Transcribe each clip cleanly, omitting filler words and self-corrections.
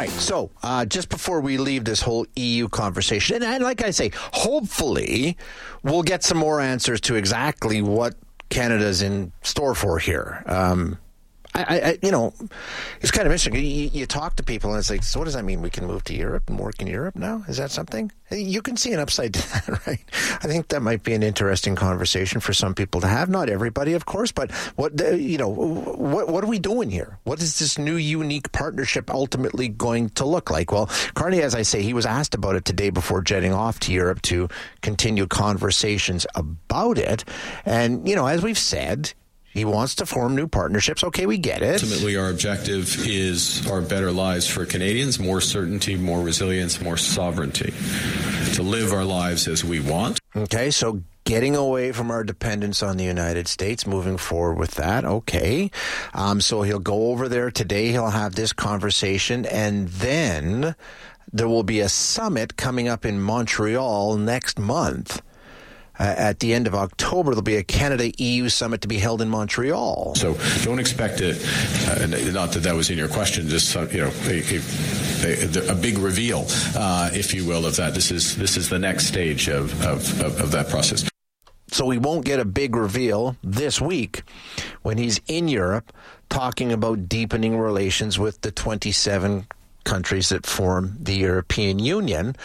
right, so just before we leave this whole EU conversation, and like I say, hopefully we'll get some more answers to exactly what Canada's in store for here. It's kind of interesting. You talk to people and it's like, so what does that mean? We can move to Europe and work in Europe now? Is that something? You can see an upside to that, right? I think that might be an interesting conversation for some people to have. Not everybody, of course, but what are we doing here? What is this new unique partnership ultimately going to look like? Well, Carney, as I say, he was asked about it today before jetting off to Europe to continue conversations about it. And, as we've said, he wants to form new partnerships. Okay, we get it. Ultimately, our objective is our better lives for Canadians, more certainty, more resilience, more sovereignty, to live our lives as we want. Okay, so getting away from our dependence on the United States, moving forward with that. Okay, so he'll go over there today. He'll have this conversation, and then there will be a summit coming up in Montreal next month. At the end of October, there'll be a Canada-EU summit to be held in Montreal. So don't expect it, not that was in your question, just, a big reveal, if you will, of that. This is the next stage of that process. So we won't get a big reveal this week when he's in Europe talking about deepening relations with the 27 countries that form the European Union.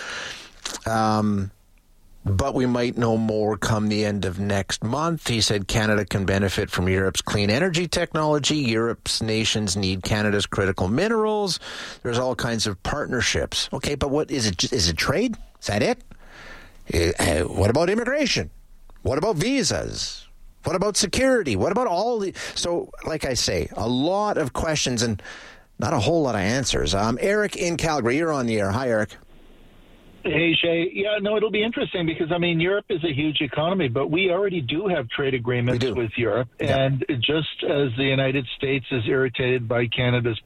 But we might know more come the end of next month. He said Canada can benefit from Europe's clean energy technology. Europe's nations need Canada's critical minerals. There's all kinds of partnerships. Okay, but what is it? Is it trade? Is that it? What about immigration? What about visas? What about security? What about all the... So, like I say, a lot of questions and not a whole lot of answers. Eric in Calgary, you're on the air. Hi, Eric. Hey, Shay. Yeah, no, it'll be interesting because, Europe is a huge economy, but we already do have trade agreements with Europe. Yeah. And just as the United States is irritated by Canada's